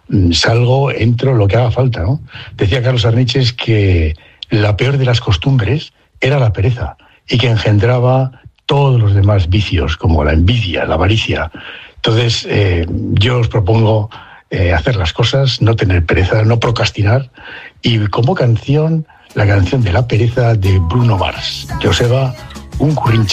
salgo, entro, lo que haga falta, ¿no? Decía Carlos Arniches que la peor de las costumbres era la pereza y que engendraba todos los demás vicios, como la envidia, la avaricia. Entonces, yo os propongo hacer las cosas, no tener pereza, no procrastinar, y como canción, la canción de la pereza de Bruno Mars. Joseba, un currinche.